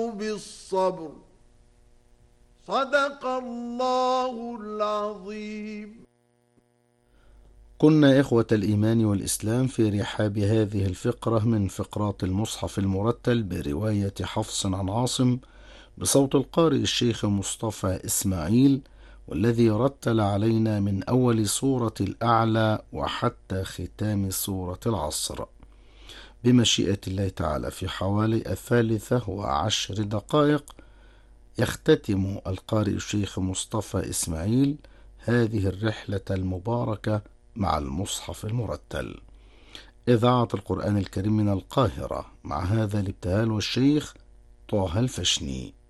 بالصبر. صدق الله العظيم. كنا إخوة الإيمان والإسلام في رحاب هذه الفقرة من فقرات المصحف المرتل برواية حفص عن عاصم بصوت القارئ الشيخ مصطفى إسماعيل، والذي رتل علينا من أول سورة الأعلى وحتى ختام سورة العصر بمشيئة الله تعالى. في حوالي 13 دقائق يختتم القارئ الشيخ مصطفى إسماعيل هذه الرحلة المباركة مع المصحف المرتل. إذاعة القرآن الكريم من القاهرة، مع هذا الابتهال والشيخ طه الفشني.